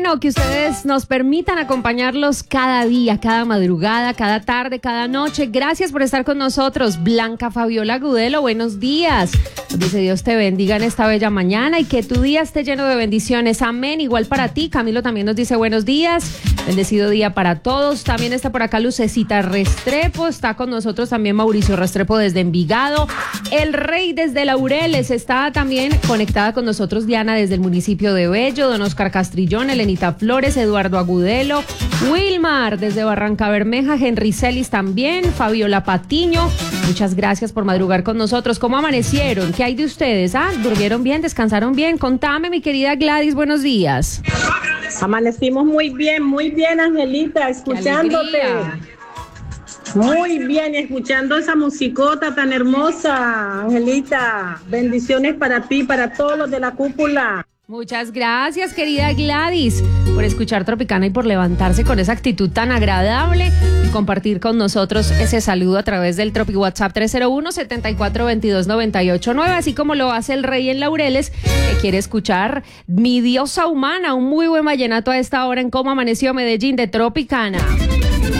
bueno que ustedes nos permitan acompañarlos cada día, cada madrugada, cada tarde, cada noche. Gracias por estar con nosotros. Blanca Fabiola Agudelo, buenos días. Nos dice Dios te bendiga en esta bella mañana y que tu día esté lleno de bendiciones. Amén. Igual para ti. Camilo también nos dice buenos días. Bendecido día para todos. También está por acá Lucecita Restrepo. Está con nosotros también Mauricio Restrepo desde Envigado. El Rey desde Laureles. Está también conectada con nosotros Diana desde el municipio de Bello. Don Oscar Castrillón, Elenita Flores, Eduardo Agudelo. Wilmar desde Barranca Bermeja. Henry Celis también. Fabiola Patiño. Muchas gracias por madrugar con nosotros. ¿Cómo amanecieron? ¿Qué hay de ustedes? ¿Durmieron bien? ¿Descansaron bien? Contame, mi querida Gladys, buenos días. Amanecimos muy bien, Angelita, escuchándote. Muy bien, escuchando esa musicota tan hermosa, Angelita. Bendiciones para ti, para todos los de la cúpula. Muchas gracias, querida Gladys, por escuchar Tropicana y por levantarse con esa actitud tan agradable y compartir con nosotros ese saludo a través del Tropi WhatsApp 301-7422-989, así como lo hace el Rey en Laureles, que quiere escuchar Mi Diosa Humana, un muy buen vallenato a esta hora en Cómo Amaneció Medellín de Tropicana.